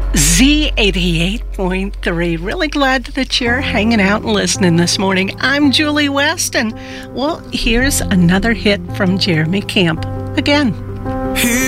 Z88.3. Really glad that you're hanging out and listening this morning. I'm Julie West, and well, here's another hit from Jeremy Camp again.